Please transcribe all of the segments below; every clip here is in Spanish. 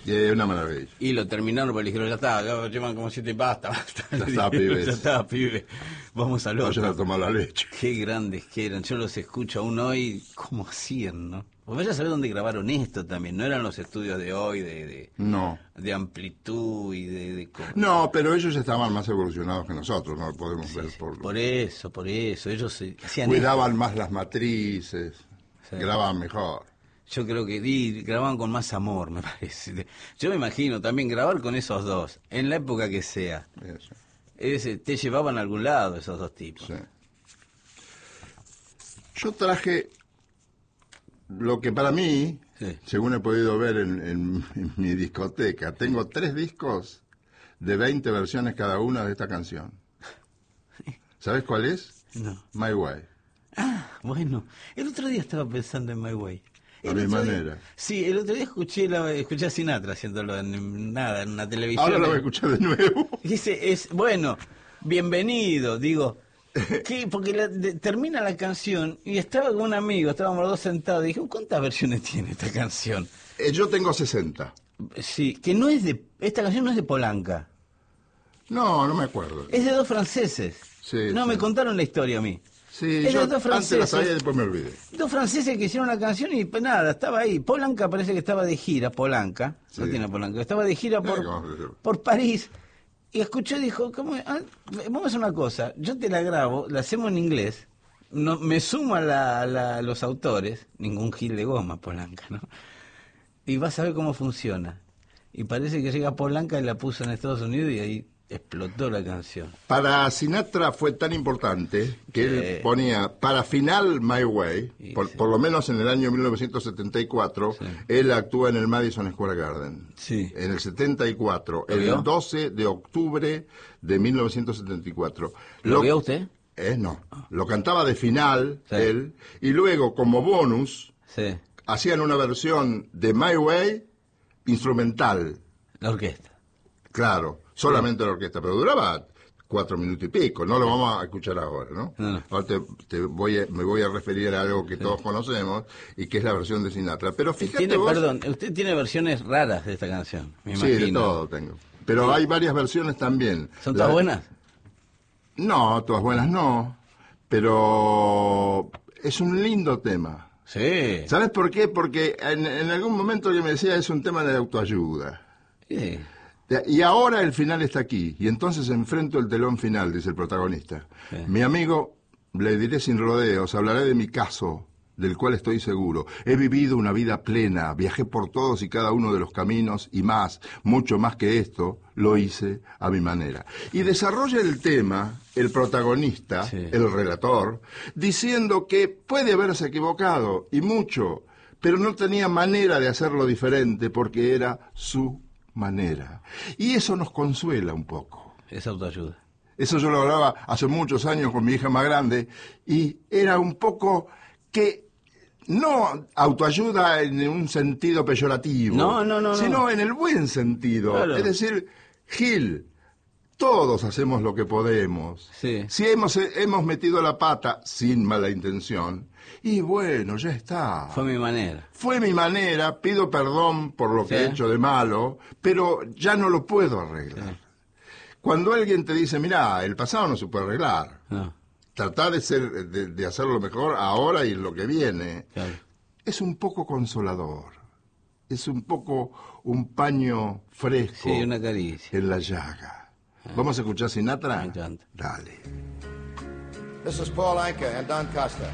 Una maravilla. Y lo terminaron porque le dijeron, ya está, ya llevan como 7, basta. Ya está, pibes. Ya está, pibe. Vamos al otro. Vayan a tomar la leche. Qué grandes que eran. Yo los escucho aún hoy, ¿cómo hacían, no? Pues vaya a saber dónde grabaron esto también. No eran los estudios de hoy, No. de amplitud y de No, pero ellos estaban más evolucionados que nosotros, no lo podemos ver por eso. Ellos hacían cuidaban más las matrices, grababan mejor. Yo creo que grababan con más amor, me parece. Yo me imagino también grabar con esos dos, en la época que sea. Eso. Te llevaban a algún lado esos dos tipos. Sí. Yo traje lo que para mí, según he podido ver en mi discoteca, tengo 3 discos de 20 versiones cada una de esta canción. ¿Sabes cuál es? No. My Way. Ah, bueno. El otro día estaba pensando en My Way. A mi manera. Sí, el otro día escuché a Sinatra haciéndolo en una televisión. Ahora lo voy a escuchar de nuevo. Dice, bueno, bienvenido, digo. Porque termina la canción y estaba con un amigo, estábamos los dos sentados y dije, ¿cuántas versiones tiene esta canción? Yo tengo 60. Sí, que esta canción no es de Polanca. No me acuerdo. Es de 2 franceses. Sí, me contaron la historia a mí. Sí, es yo de 2 franceses, antes la sabía y después me olvidé. 2 franceses que hicieron la canción y pues nada, estaba ahí. Polanca parece que estaba de gira, Polanca, sí. no tiene Polanca, estaba de gira por París. Y escuchó y dijo, vamos a hacer una cosa, yo te la grabo, la hacemos en inglés, me sumo a los autores, ningún gil de goma, Polanca, ¿no? Y vas a ver cómo funciona. Y parece que llega Polanca y la puso en Estados Unidos y ahí explotó la canción. Para Sinatra fue tan importante que él ponía para final My Way, por lo menos en el año 1974, él actúa en el Madison Square Garden. Sí. En el 74, el 12 de octubre de 1974. ¿Lo vio usted? No, lo cantaba de final él, y luego como bonus hacían una versión de My Way instrumental. La orquesta. Claro, solamente la orquesta, pero duraba 4 minutos y pico, no lo vamos a escuchar ahora, ¿no? Ahora me voy a referir a algo que todos conocemos y que es la versión de Sinatra. Pero fíjate Perdón, usted tiene versiones raras de esta canción, me imagino. Sí, de todo tengo. Pero hay varias versiones también. ¿Son todas buenas? No, todas buenas no, pero es un lindo tema. Sí. ¿Sabes por qué? Porque en algún momento alguien me decía es un tema de autoayuda. Sí. Y ahora el final está aquí, y entonces enfrento el telón final, dice el protagonista. Mi amigo, le diré sin rodeos, hablaré de mi caso, del cual estoy seguro. He vivido una vida plena, viajé por todos y cada uno de los caminos, y más, mucho más que esto, lo hice a mi manera. Y desarrolla el tema, el protagonista, el relator, diciendo que puede haberse equivocado, y mucho, pero no tenía manera de hacerlo diferente, porque era su manera. Y eso nos consuela un poco. Es autoayuda. Eso yo lo hablaba hace muchos años con mi hija más grande, y era un poco que no autoayuda en un sentido peyorativo, sino en el buen sentido. Claro. Es decir, Gil, todos hacemos lo que podemos. Sí. Si hemos metido la pata sin mala intención, y bueno, ya está. Fue mi manera. Fue mi manera, pido perdón por lo que he hecho de malo, pero ya no lo puedo arreglar. Sí. Cuando alguien te dice, mirá, el pasado no se puede arreglar. No. Tratar de hacerlo mejor ahora y en lo que viene. Claro. Es un poco consolador. Es un poco un paño fresco. Sí, una caricia. En la llaga. ¿Vamos a escuchar Sinatra? Me encanta. Dale. This is Paul Anka and Don Costa.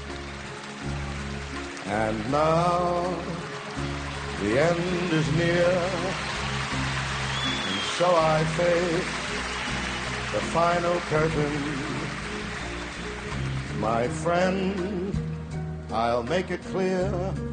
And now the end is near, and so I face the final curtain. My friend, I'll make it clear,